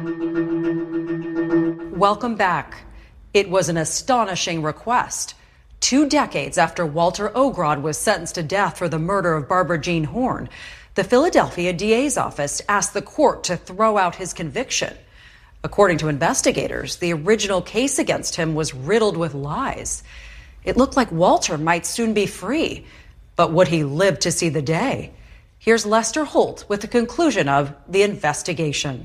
Welcome back. It was an astonishing request. 2 decades after Walter Ogrod was sentenced to death for the murder of Barbara Jean Horn, the Philadelphia DA's office asked the court to throw out his conviction. According to investigators, the original case against him was riddled with lies. It looked like Walter might soon be free, but would he live to see the day? Here's Lester Holt with the conclusion of the investigation.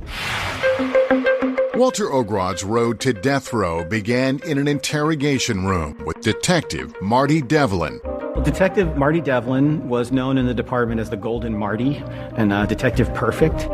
Walter Ogrod's road to death row began in an interrogation room with Detective Marty Devlin. Well, Detective Marty Devlin was known in the department as the Golden Marty and Detective Perfect.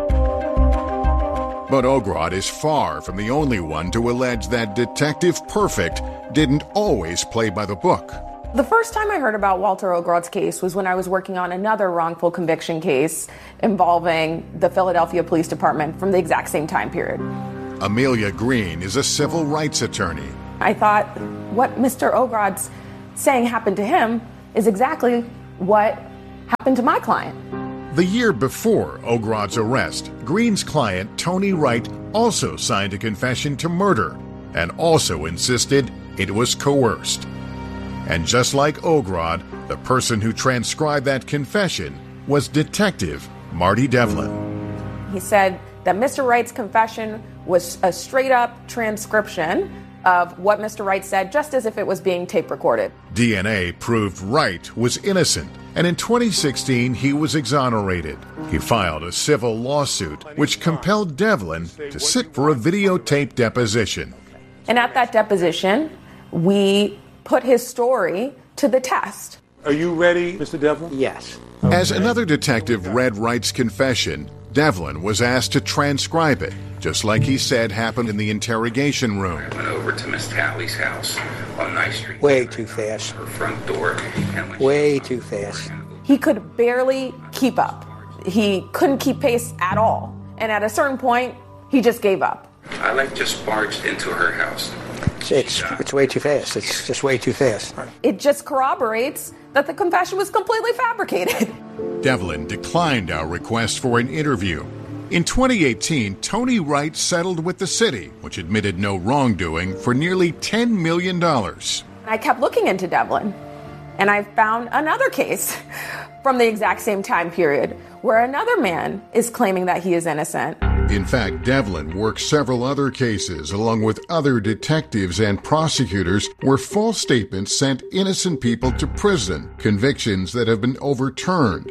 But Ogrod is far from the only one to allege that Detective Perfect didn't always play by the book. The first time I heard about Walter Ogrod's case was when I was working on another wrongful conviction case involving the Philadelphia Police Department from the exact same time period. Amelia Green is a civil rights attorney. I thought what Mr. Ogrod's saying happened to him is exactly what happened to my client. The year before Ogrod's arrest, Green's client, Tony Wright, also signed a confession to murder and also insisted it was coerced. And just like Ogrod, the person who transcribed that confession was Detective Marty Devlin. He said that Mr. Wright's confession was a straight-up transcription of what Mr. Wright said, just as if it was being tape recorded. DNA proved Wright was innocent, and in 2016 he was exonerated. He filed a civil lawsuit which compelled Devlin to sit for a videotape deposition. And at that deposition, we put his story to the test. Are you ready, Mr. Devlin? Yes. Okay. As another detective read Wright's confession, Devlin was asked to transcribe it, just like he said happened in the interrogation room. I went over to Miss Talley's house on Ninth Street. Way too fast. Her front door. And way too fast. He could barely keep up. He couldn't keep pace at all. And at a certain point, he just gave up. I just barged into her house. It's way too fast. It's just way too fast. It just corroborates that the confession was completely fabricated. Devlin declined our request for an interview. In 2018, Tony Wright settled with the city, which admitted no wrongdoing, for nearly $10 million. I kept looking into Devlin, and I found another case from the exact same time period where another man is claiming that he is innocent. In fact, Devlin worked several other cases along with other detectives and prosecutors where false statements sent innocent people to prison, convictions that have been overturned.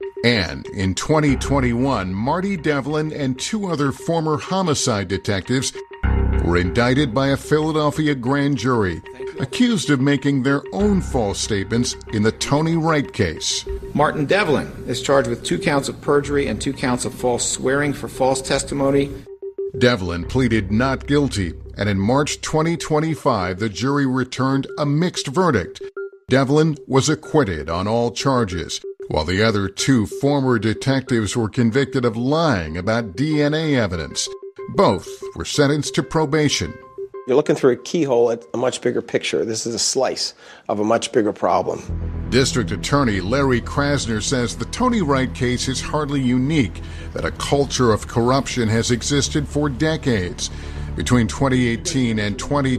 And in 2021, Marty Devlin and 2 other former homicide detectives were indicted by a Philadelphia grand jury, accused of making their own false statements in the Tony Wright case. Martin Devlin is charged with 2 counts of perjury and 2 counts of false swearing for false testimony. Devlin pleaded not guilty, and in March 2025, the jury returned a mixed verdict. Devlin was acquitted on all charges, while the other 2 former detectives were convicted of lying about DNA evidence. Both were sentenced to probation. You're looking through a keyhole at a much bigger picture. This is a slice of a much bigger problem. District Attorney Larry Krasner says the Tony Wright case is hardly unique, that a culture of corruption has existed for decades. Between 2018 and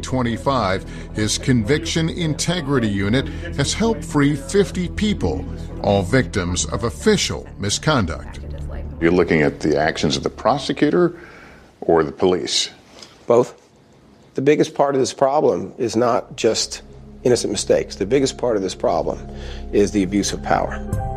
2025, his Conviction Integrity Unit has helped free 50 people, all victims of official misconduct. You're looking at the actions of the prosecutor or the police? Both. The biggest part of this problem is not just innocent mistakes. The biggest part of this problem is the abuse of power.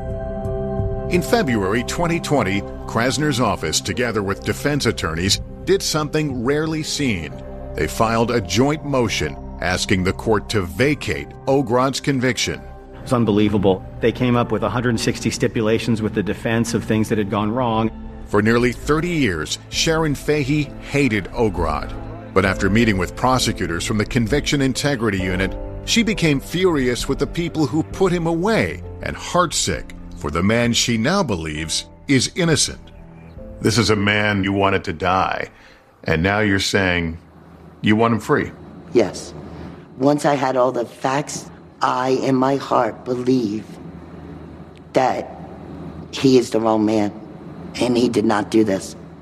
In February 2020, Krasner's office, together with defense attorneys, did something rarely seen. They filed a joint motion asking the court to vacate Ogrod's conviction. It's unbelievable. They came up with 160 stipulations with the defense of things that had gone wrong. For nearly 30 years, Sharon Fahey hated Ogrod. But after meeting with prosecutors from the Conviction Integrity Unit, she became furious with the people who put him away and heartsick for the man she now believes is innocent. This is a man you wanted to die, and now you're saying you want him free. Yes. Once I had all the facts, I, in my heart, believe that he is the wrong man, and he did not do this.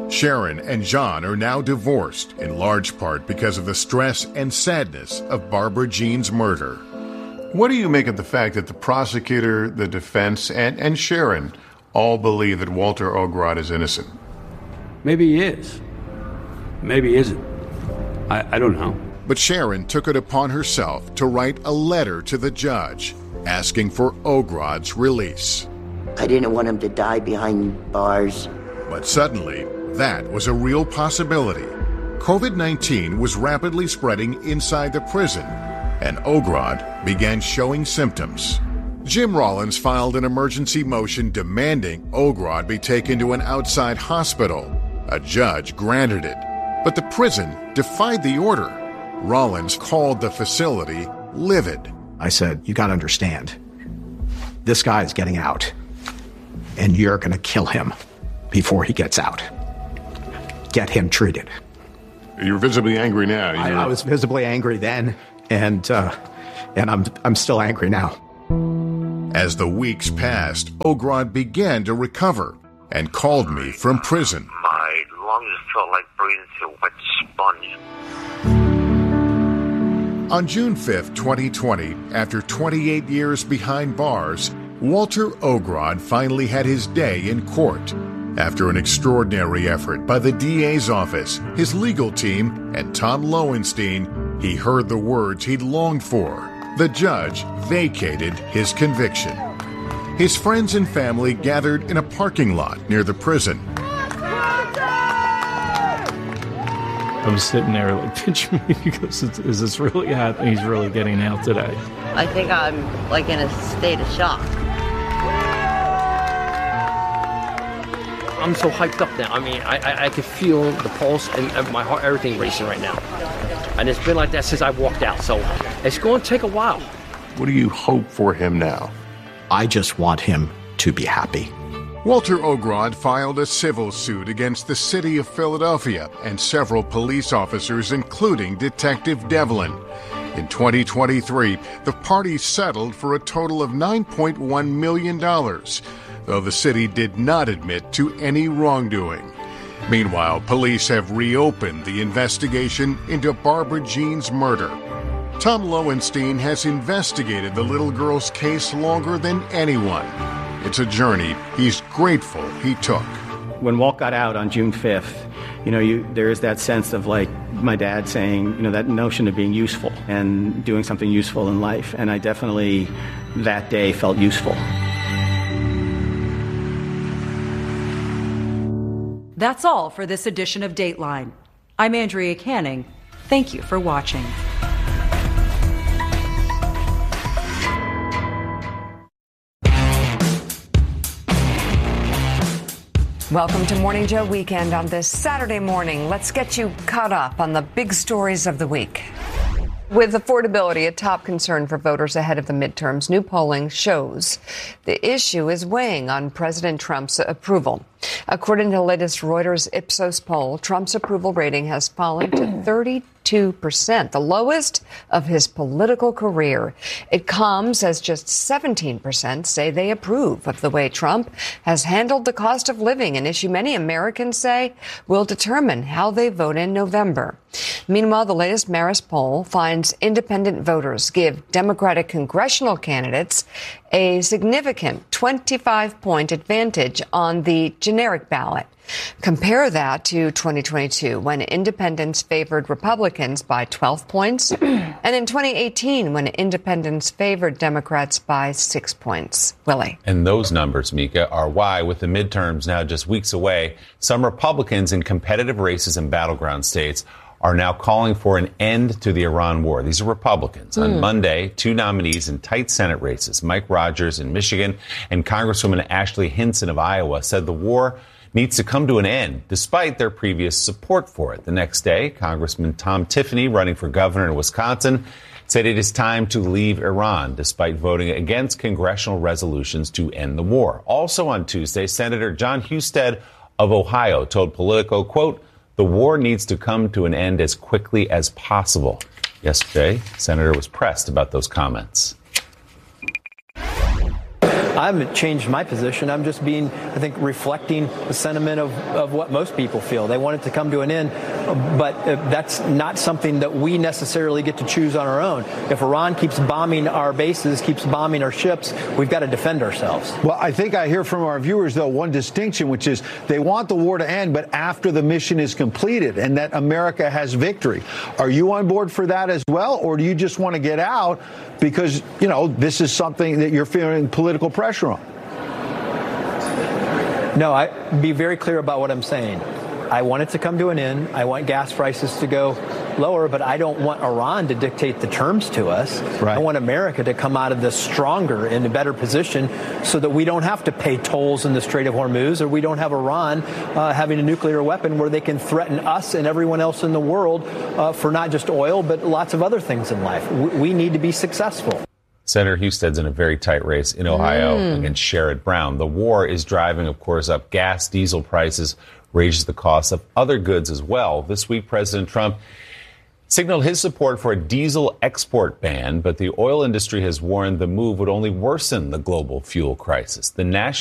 Sharon and John are now divorced, in large part because of the stress and sadness of Barbara Jean's murder. What do you make of the fact that the prosecutor, the defense, and Sharon all believe that Walter Ogrod is innocent? Maybe he is. Maybe he isn't. I don't know. But Sharon took it upon herself to write a letter to the judge asking for Ogrod's release. I didn't want him to die behind bars. But suddenly, that was a real possibility. COVID-19 was rapidly spreading inside the prison, and Ogrod began showing symptoms. Jim Rollins filed an emergency motion demanding Ogrod be taken to an outside hospital. A judge granted it, but the prison defied the order. Rollins called the facility livid. I said, you got to understand, this guy is getting out, and you're going to kill him before he gets out. Get him treated. You're visibly angry now. I was visibly angry then, and I'm still angry now. As the weeks passed, Ogrod began to recover and called me from prison. My lungs felt like breathing through a wet sponge. On June 5th, 2020, after 28 years behind bars, Walter Ogrod finally had his day in court. After an extraordinary effort by the DA's office, his legal team, and Tom Lowenstein, he heard the words he'd longed for. The judge vacated his conviction. His friends and family gathered in a parking lot near the prison. I was sitting there like, pinch me, because is this really happening? He's really getting out today. I think I'm like in a state of shock. I'm so hyped up now. I mean, I can feel the pulse and my heart, everything racing right now. And it's been like that since I walked out, so it's going to take a while. What do you hope for him now? I just want him to be happy. Walter Ogrod filed a civil suit against the city of Philadelphia and several police officers, including Detective Devlin. In 2023, the parties settled for a total of $9.1 million, though the city did not admit to any wrongdoing. Meanwhile, police have reopened the investigation into Barbara Jean's murder. Tom Lowenstein has investigated the little girl's case longer than anyone. It's a journey he's grateful he took. When Walt got out on June 5th, there is that sense of like my dad saying, that notion of being useful and doing something useful in life. And I definitely, that day, felt useful. That's all for this edition of Dateline. I'm Andrea Canning. Thank you for watching. Welcome to Morning Joe Weekend on this Saturday morning. Let's get you caught up on the big stories of the week. With affordability a top concern for voters ahead of the midterms, new polling shows the issue is weighing on President Trump's approval. According to the latest Reuters Ipsos poll, Trump's approval rating has fallen to 32%, the lowest of his political career. It comes as just 17% say they approve of the way Trump has handled the cost of living, an issue many Americans say will determine how they vote in November. Meanwhile, the latest Marist poll finds independent voters give Democratic congressional candidates a significant 25-point advantage on the generic ballot. Compare that to 2022, when independents favored Republicans by 12 points, and in 2018, when independents favored Democrats by 6 points. Willie. And those numbers, Mika, are why, with the midterms now just weeks away, some Republicans in competitive races in battleground states are now calling for an end to the Iran war. These are Republicans. On Monday, two nominees in tight Senate races, Mike Rogers in Michigan and Congresswoman Ashley Hinson of Iowa, said the war needs to come to an end, despite their previous support for it. The next day, Congressman Tom Tiffany, running for governor in Wisconsin, said it is time to leave Iran, despite voting against congressional resolutions to end the war. Also on Tuesday, Senator John Husted of Ohio told Politico, quote, "The war needs to come to an end as quickly as possible." Yesterday, the senator was pressed about those comments. I haven't changed my position. I'm just being, I think, reflecting the sentiment of what most people feel. They want it to come to an end, but that's not something that we necessarily get to choose on our own. If Iran keeps bombing our bases, keeps bombing our ships, we've got to defend ourselves. Well, I think I hear from our viewers, though, one distinction, which is they want the war to end, but after the mission is completed and that America has victory. Are you on board for that as well, or do you just want to get out because, you know, this is something that you're feeling political pressure on? No, be very clear about what I'm saying. I want it to come to an end. I want gas prices to go lower, but I don't want Iran to dictate the terms to us. Right. I want America to come out of this stronger, in a better position, so that we don't have to pay tolls in the Strait of Hormuz, or we don't have Iran having a nuclear weapon where they can threaten us and everyone else in the world for not just oil, but lots of other things in life. We need to be successful. Senator Husted's in a very tight race in Ohio against Sherrod Brown. The war is driving, of course, up gas, diesel prices, raises the cost of other goods as well. This week, President Trump signaled his support for a diesel export ban, but the oil industry has warned the move would only worsen the global fuel crisis. The national